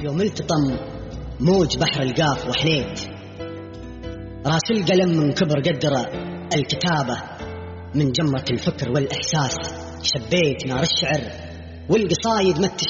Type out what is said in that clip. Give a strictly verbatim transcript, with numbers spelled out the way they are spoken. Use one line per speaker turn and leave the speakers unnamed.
يوم التطم موج بحر القاف وحنيت، راس القلم من كبر قدر الكتابة، من جمرة الفكر والإحساس شبيت نار الشعر والقصايد مت